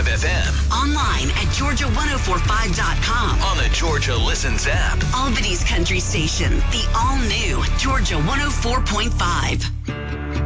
FM. Online at Georgia1045.com. On the Georgia Listens app. Albany's country station, the all-new Georgia 104.5.